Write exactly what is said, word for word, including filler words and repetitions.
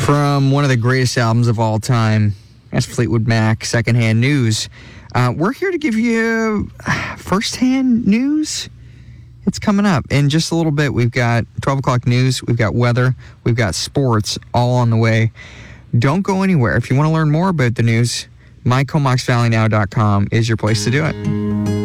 From one of the greatest albums of all time, that's Fleetwood Mac, Secondhand News. Uh, we're here to give you firsthand news. It's coming up in just a little bit. We've got twelve o'clock news, we've got weather, we've got sports all on the way. Don't go anywhere. If you want to learn more about the news, my comox valley now dot com is your place to do it.